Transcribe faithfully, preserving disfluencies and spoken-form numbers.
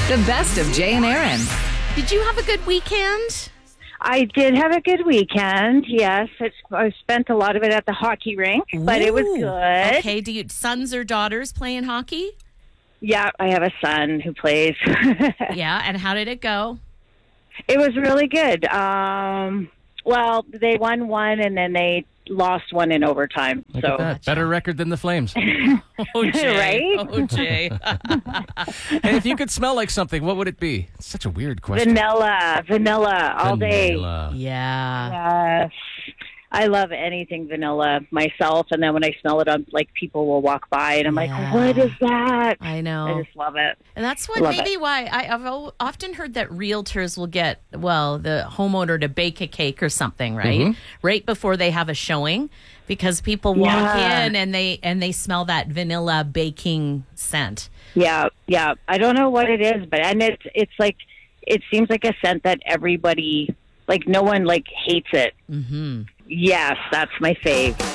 The best of Jay and Aaron. Did you have a good weekend? I did have a good weekend, yes. It's, I spent a lot of it at the hockey rink, but it was Ooh. good. Okay, do you sons or daughters playing hockey? Yeah, I have a son who plays. Yeah, and how did it go? It was really good. Um, well, they won one, and then they lost one in overtime. Look so at that. Better record than the Flames. Oh, Jay. Right? Oh, Jay. Hey, if you could smell like something, what would it be? It's such a weird question. Vanilla, vanilla, all day. Vanilla. Yeah. Yes. I love anything vanilla myself, and then when I smell it, I'm like, people will walk by, and I'm Yeah. like, what is that? I know. I just love it. And that's what Love maybe it. why I, I've al- often heard that realtors will get, well, the homeowner to bake a cake or something, right? Mm-hmm. Right before they have a showing, because people walk Yeah. in and they and they smell that vanilla baking scent. Yeah, yeah. I don't know what it is, but and it's it's like it seems like a scent that everybody, like, no one like hates it. Mm-hmm. Yes, that's my fave.